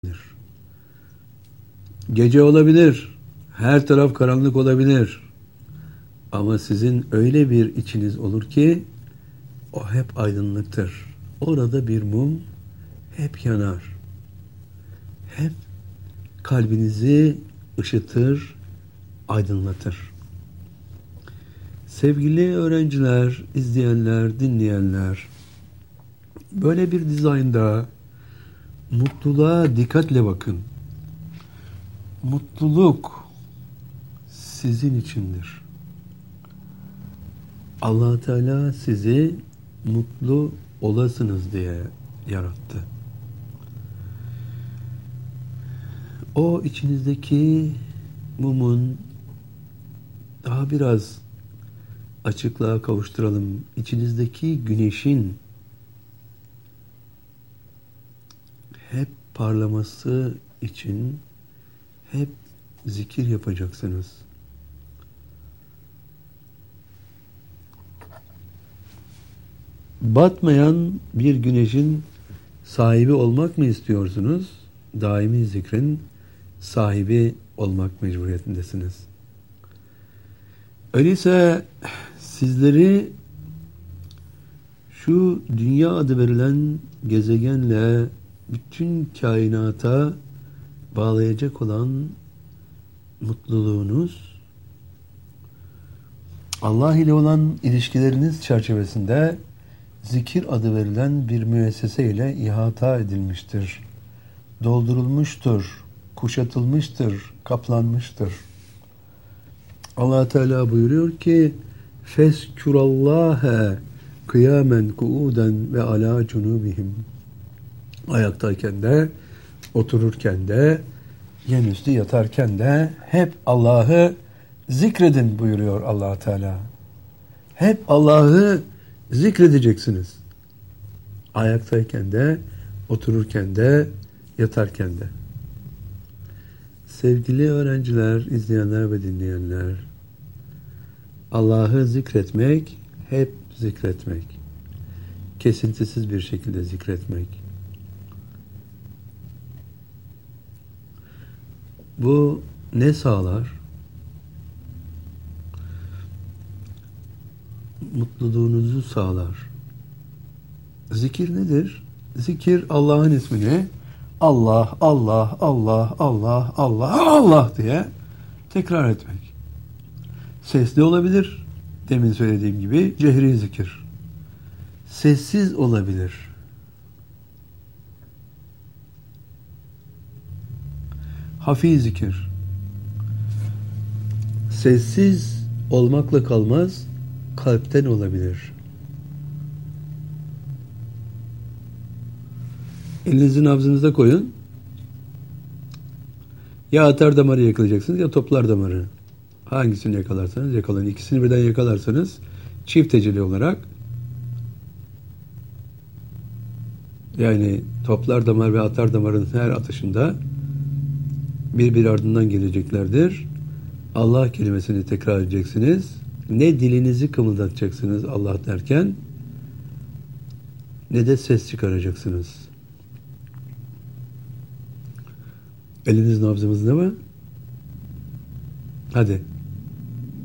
Gece olabilir, her taraf karanlık olabilir. Ama sizin öyle bir içiniz olur ki o hep aydınlıktır. Orada bir mum hep yanar. Hep kalbinizi ışıtır, aydınlatır. Sevgili öğrenciler, izleyenler, dinleyenler, böyle bir dizaynda mutluluğa dikkatle bakın. Mutluluk sizin içindir. Allah Teala sizi mutlu olasınız diye yarattı. O içinizdeki mumun daha biraz açıklığa kavuşturalım. İçinizdeki güneşin hep parlaması için hep zikir yapacaksınız. Batmayan bir güneşin sahibi olmak mı istiyorsunuz? Daimi zikrin sahibi olmak mecburiyetindesiniz. Öyleyse sizleri şu dünya adı verilen gezegenle bütün kainata bağlayacak olan mutluluğunuz, Allah ile olan ilişkileriniz çerçevesinde zikir adı verilen bir müessese ile ihata edilmiştir. Doldurulmuştur, kuşatılmıştır, kaplanmıştır. Allah Teala buyuruyor ki: "Feskurallaha kıyamen kuuden ve ala cunubihim." Ayaktayken de, otururken de, yenüstü yatarken de hep Allah'ı zikredin buyuruyor Allah Teala. Hep Allah'ı zikredeceksiniz. Ayaktayken de, otururken de, yatarken de. Sevgili öğrenciler, izleyenler ve dinleyenler, Allah'ı zikretmek, hep zikretmek. Kesintisiz bir şekilde zikretmek. Bu ne sağlar? Mutluluğunuzu sağlar. Zikir nedir? Zikir Allah'ın ismini Allah, Allah, Allah, Allah, Allah, Allah diye tekrar etmek. Sesli olabilir. Demin söylediğim gibi cehri zikir. Sessiz olabilir. Hafi zikir. Sessiz olmakla kalmaz, kalpten olabilir. Elinizi nabzınıza koyun. Ya atar damarı yakalayacaksınız ya toplar damarı. Hangisini yakalarsanız yakalayın. İkisini birden yakalarsanız çift teceli olarak, yani toplar damar ve atar damarın her atışında birbiri ardından geleceklerdir. Allah kelimesini tekrar edeceksiniz. Ne dilinizi kımıldatacaksınız Allah derken, ne de ses çıkaracaksınız. Eliniz nabzınızda mı? Hadi.